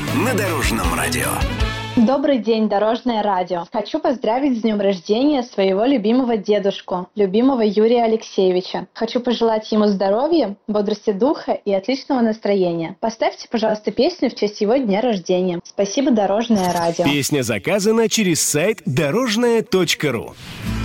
на Дорожном радио. Добрый день, Дорожное радио. Хочу поздравить с днем рождения своего любимого дедушку, любимого Юрия Алексеевича. Хочу пожелать ему здоровья, бодрости духа и отличного настроения. Поставьте, пожалуйста, песню в честь его дня рождения. Спасибо, Дорожное радио. Песня заказана через сайт дорожное.ру.